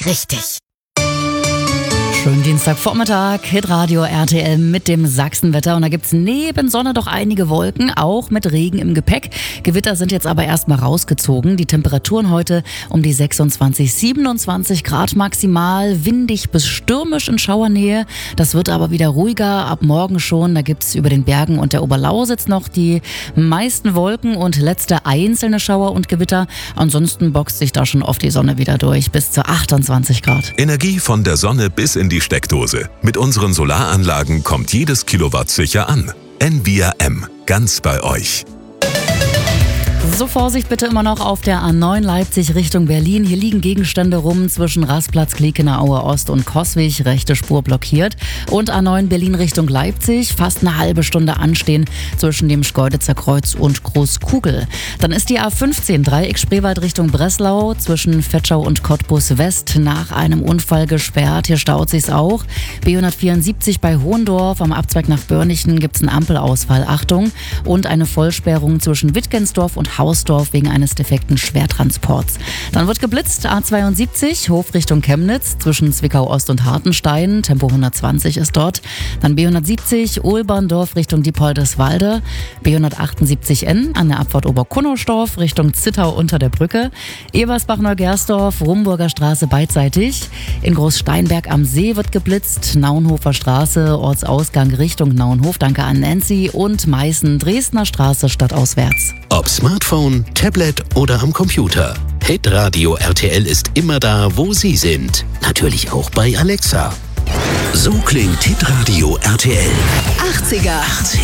richtig. Schönen Dienstagvormittag, Hitradio RTL mit dem Sachsenwetter. Und da gibt's neben Sonne doch einige Wolken, auch mit Regen im Gepäck. Gewitter sind jetzt aber erstmal rausgezogen. Die Temperaturen heute um die 26, 27 Grad maximal, windig bis stürmisch in Schauernähe. Das wird aber wieder ruhiger ab morgen schon. Da gibt's über den Bergen und der Oberlausitz noch die meisten Wolken und letzte einzelne Schauer und Gewitter. Ansonsten boxt sich da schon oft die Sonne wieder durch, bis zu 28 Grad. Energie von der Sonne bis in die Steckdose. Mit unseren Solaranlagen kommt jedes Kilowatt sicher an. Envia M. Ganz bei euch. So, Vorsicht bitte immer noch auf der A9 Leipzig Richtung Berlin. Hier liegen Gegenstände rum zwischen Rastplatz Kliekener Aue Ost und Coswig. Rechte Spur blockiert. Und A9 Berlin Richtung Leipzig. Fast eine halbe Stunde anstehen zwischen dem Schkeuditzer Kreuz und Großkugel. Dann ist die A15 Dreieck Spreewald Richtung Breslau zwischen Vetschau und Cottbus West nach einem Unfall gesperrt. Hier staut sich's auch. B174 bei Hohendorf. Am Abzweig nach Börnichen gibt's einen Ampelausfall. Achtung. Und eine Vollsperrung zwischen Wittgensdorf und Hausdorf wegen eines defekten Schwertransports. Dann wird geblitzt, A72, Hof Richtung Chemnitz, zwischen Zwickau Ost und Hartenstein, Tempo 120 ist dort. Dann B170, Ulberndorf Richtung Diepoldeswalde, B178N an der Abfahrt Oberkunnosdorf Richtung Zittau unter der Brücke, Ebersbach-Neugersdorf, Rumburger Straße beidseitig, in Großsteinberg am See wird geblitzt, Naunhofer Straße, Ortsausgang Richtung Naunhof, danke an Nancy, und Meißen, Dresdner Straße stadtauswärts. Ob Smartphone, Tablet oder am Computer. Hitradio RTL ist immer da, wo Sie sind. Natürlich auch bei Alexa. So klingt Hitradio RTL. 80er.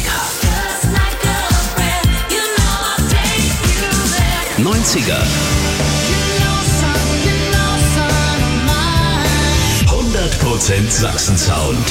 90er. 100% Sachsen-Sound.